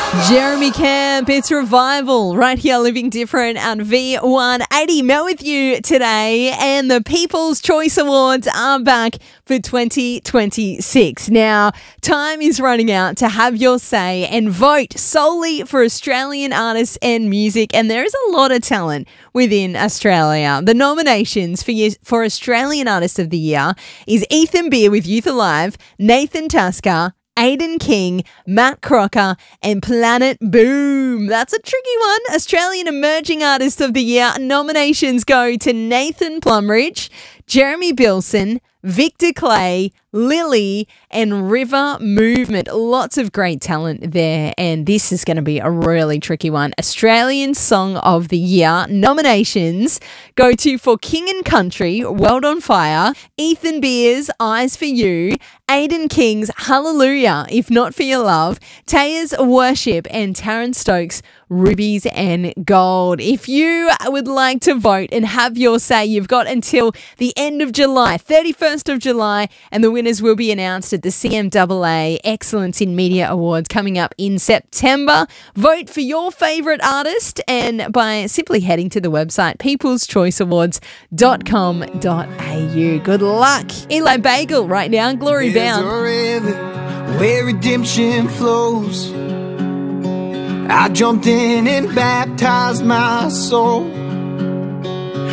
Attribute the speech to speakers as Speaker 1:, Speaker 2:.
Speaker 1: Jeremy Camp, it's Revival right here, Living Different on V180. Mel with you today, and the People's Choice Awards are back for 2026. Now, time is running out to have your say and vote solely for Australian artists and music, and there is a lot of talent within Australia. The nominations for Australian Artist of the Year is Ethan Beer with Youth Alive, Nathan Tasker, Aiden King, Matt Crocker, and Planet Boom. That's a tricky one. Australian Emerging Artist of the Year nominations go to Nathan Plumridge, Jeremy Bilson, Victor Clay, Lily, and River Movement. Lots of great talent there, and this is going to be a really tricky one. Australian Song of the Year nominations go to For King and Country, World on Fire, Ethan Beer's Eyes for You, Aiden King's Hallelujah, If Not For Your Love, Taya's Worship, and Taryn Stokes' Rubies and Gold. If you would like to vote and have your say, you've got until the end of July, 31st of July, and the winners will be announced at the CMAA Excellence in Media Awards coming up in September. Vote for your favourite artist and by simply heading to the website people'schoiceawards.com.au. Good luck. Eli Bagel right now, Glory Bound.
Speaker 2: There's a river where redemption flows. I jumped in and baptized my soul.